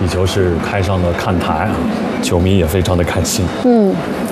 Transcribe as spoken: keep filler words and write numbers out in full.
皮球是开上了看台，球迷也非常的开心。 嗯，